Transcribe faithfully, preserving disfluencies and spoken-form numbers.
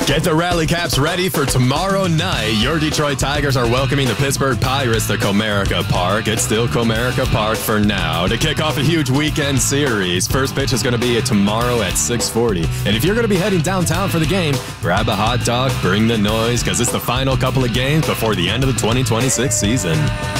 Get the Rally Caps ready for tomorrow night. Your Detroit Tigers are welcoming the Pittsburgh Pirates to Comerica Park. It's still Comerica Park for now to kick off a huge weekend series. First pitch is going to be tomorrow at six forty. And if you're going to be heading downtown for the game, grab a hot dog, bring the noise, because it's the final couple of games before the end of the twenty twenty-six season.